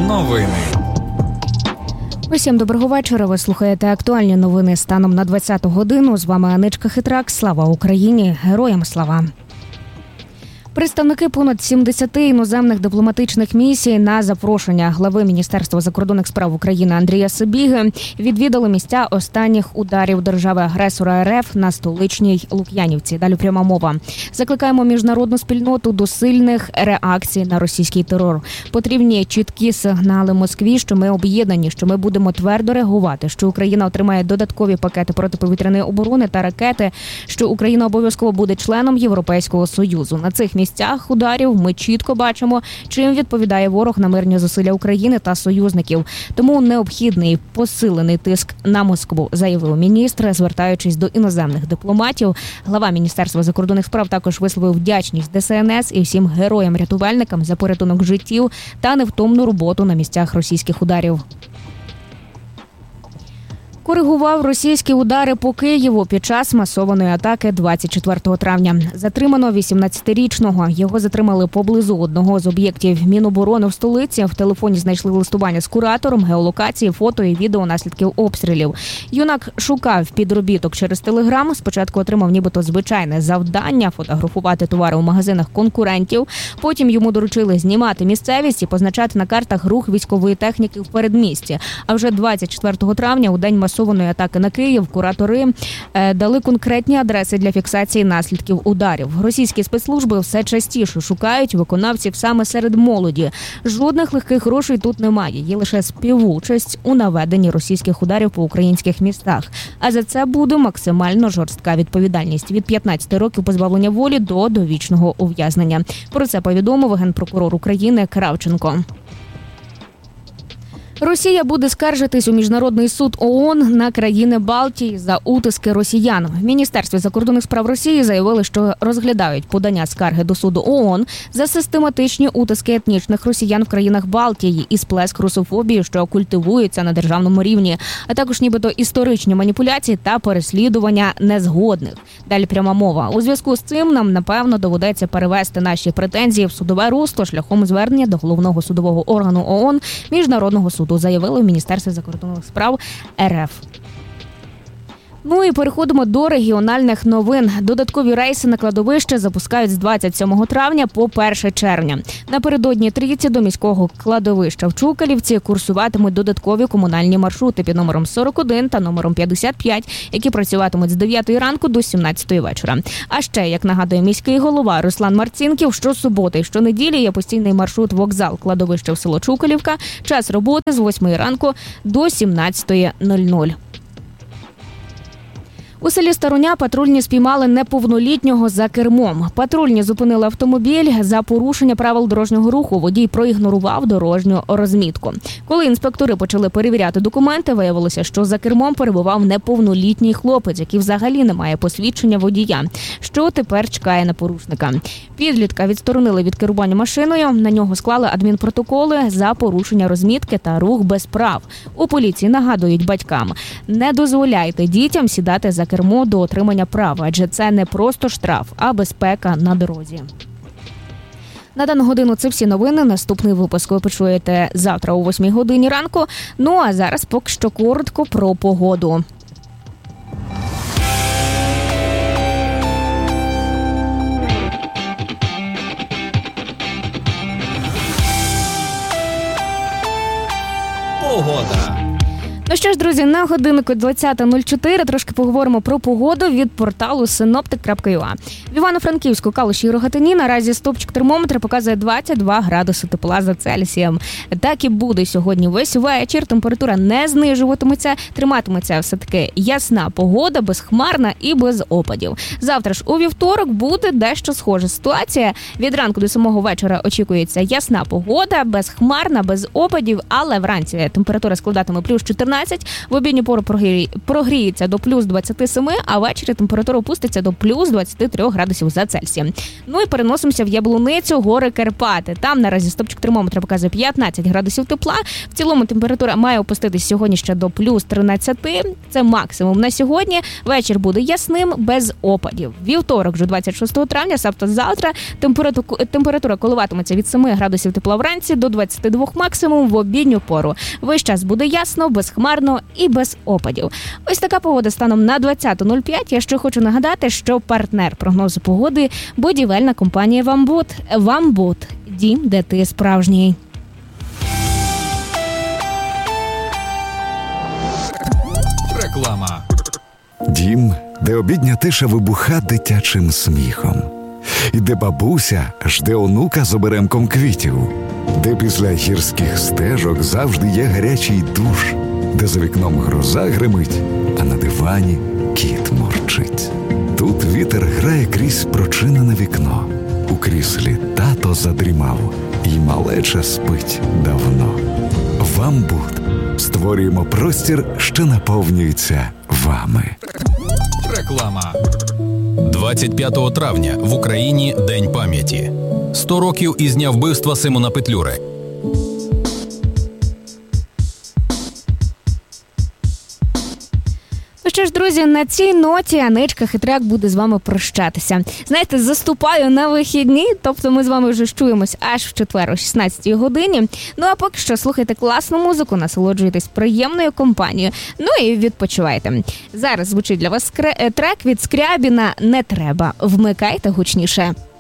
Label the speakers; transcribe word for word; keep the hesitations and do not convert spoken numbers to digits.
Speaker 1: Новини.
Speaker 2: Усім доброго вечора. Ви слухаєте актуальні новини станом на двадцяту годину. З вами Аничка Хитрак. Слава Україні! Героям слава! Представники понад сімдесяти іноземних дипломатичних місій на запрошення глави Міністерства закордонних справ України Андрія Сибіги відвідали місця останніх ударів держави-агресора РФ на столичній Лук'янівці. Далі пряма мова. Закликаємо міжнародну спільноту до сильних реакцій на російський терор. Потрібні чіткі сигнали Москві, що ми об'єднані, що ми будемо твердо реагувати, що Україна отримає додаткові пакети протиповітряної оборони та ракети, що Україна обов'язково буде членом Європейського Союзу. На цих місцях ударів ми чітко бачимо, чим відповідає ворог на мирні зусилля України та союзників. Тому необхідний посилений тиск на Москву, заявив міністр, звертаючись до іноземних дипломатів. Глава Міністерства закордонних справ також висловив вдячність Де Се Ен Ес і всім героям-рятувальникам за порятунок життів та невтомну роботу на місцях російських ударів. Коригував російські удари по Києву під час масованої атаки двадцять четвертого травня. Затримано вісімнадцятирічного. Його затримали поблизу одного з об'єктів Міноборони в столиці. В телефоні знайшли листування з куратором, геолокації, фото і відео наслідків обстрілів. Юнак шукав підробіток через Телеграм. Спочатку отримав нібито звичайне завдання – фотографувати товари у магазинах конкурентів. Потім йому доручили знімати місцевість і позначати на картах рух військової техніки в передмісті. А вже двадцять четвертого травня, у день масованої масованої атаки на Київ, куратори е, дали конкретні адреси для фіксації наслідків ударів. Російські спецслужби все частіше шукають виконавців саме серед молоді. Жодних легких грошей тут немає. Є лише співучасть у наведенні російських ударів по українських містах. А за це буде максимально жорстка відповідальність – від п'ятнадцяти років позбавлення волі до довічного ув'язнення. Про це повідомив генпрокурор України Кравченко. Росія буде скаржитись у Міжнародний суд ООН на країни Балтії за утиски росіян. В Міністерстві закордонних справ Росії заявили, що розглядають подання скарги до суду ООН за систематичні утиски етнічних росіян в країнах Балтії і сплеск русофобії, що культивується на державному рівні, а також нібито історичні маніпуляції та переслідування незгодних. Далі пряма мова. У зв'язку з цим нам, напевно, доведеться перевести наші претензії в судове русло шляхом звернення до головного судового органу ООН Міжнародного суду, заявили в Міністерстві закордонних справ РФ. Ну і переходимо до регіональних новин. Додаткові рейси на кладовище запускають з двадцять сьомого травня по перше червня. Напередодні трійці до міського кладовища в Чукалівці курсуватимуть додаткові комунальні маршрути під номером сорок один та номером п'ятдесят п'ять, які працюватимуть з дев'ятої ранку до сімнадцятої вечора. А ще, як нагадує міський голова Руслан Марцінків, щосуботи і щонеділі є постійний маршрут вокзал кладовище в село Чукалівка. Час роботи з восьмої ранку до сімнадцятої нуль нуль. У селі Старуня патрульні спіймали неповнолітнього за кермом. Патрульні зупинили автомобіль за порушення правил дорожнього руху. Водій проігнорував дорожню розмітку. Коли інспектори почали перевіряти документи, виявилося, що за кермом перебував неповнолітній хлопець, який взагалі не має посвідчення водія. Що тепер чекає на порушника? Підлітка відсторонили від керування машиною. На нього склали адмінпротоколи за порушення розмітки та рух без прав. У поліції нагадують батькам: не дозволяйте дітям сідати за кермо до отримання прав, адже це не просто штраф, а безпека на дорозі. На дану годину це всі новини. Наступний випуск ви почуєте завтра о восьмій годині ранку. Ну а зараз поки що коротко про погоду.
Speaker 1: Погода.
Speaker 2: Ну що ж, друзі, на годиннику двадцята нуль чотири трошки поговоримо про погоду від порталу синоптик крапка ю а. В Івано-Франківську, Калуші і Рогатині наразі стовпчик термометра показує двадцять два градуси тепла за Цельсієм. Так і буде сьогодні весь вечір. Температура не знижуватиметься, триматиметься все-таки ясна погода, безхмарна і без опадів. Завтра ж у вівторок буде дещо схожа ситуація. Від ранку до самого вечора очікується ясна погода, безхмарна, без опадів, але вранці температура складатиме плюс чотирнадцять, вісімнадцять. В обідню пору прогрі... прогріється до плюс двадцять сім, а ввечері температура опуститься до плюс двадцять три градусів за Цельсієм. Ну і переносимося в Яблуницю, гори Карпати. Там наразі стопчик термометра показує п'ятнадцять градусів тепла. В цілому температура має опуститися сьогодні ще до плюс тринадцять. Це максимум на сьогодні. Вечір буде ясним, без опадів. Вівторок, вже двадцять шостого травня, тобто завтра, температура, температура коливатиметься від семи градусів тепла вранці до двадцяти двох максимум в обідню пору. Весь час буде ясно, безхмарно і без опадів. Ось така погода станом на двадцята нуль п'ять. Я ще хочу нагадати, що партнер прогнозу погоди – будівельна компанія «Вамбут». «Вамбут» – дім, де ти справжній.
Speaker 1: Реклама.
Speaker 3: Дім, де обідня тиша вибуха дитячим сміхом. І де бабуся жде онука з оберемком квітів. Де після гірських стежок завжди є гарячий душ. Де за вікном гроза гримить, а на дивані кіт морчить. Тут вітер грає крізь прочинене вікно. У кріслі тато задрімав, і малеча спить давно. «Вамбут». Створюємо простір, що наповнюється вами.
Speaker 1: Реклама. двадцять п'ятого травня в Україні День пам'яті. сто років із дня вбивства Симона Петлюри.
Speaker 2: Ну що ж, друзі, на цій ноті Аничка Хитряк буде з вами прощатися. Знаєте, заступаю на вихідні, тобто ми з вами вже чуємось аж в четвер о шістнадцятій годині. Ну а поки що слухайте класну музику, насолоджуйтесь приємною компанією, ну і відпочивайте. Зараз звучить для вас трек від Скрябіна «Не треба». Вмикайте гучніше.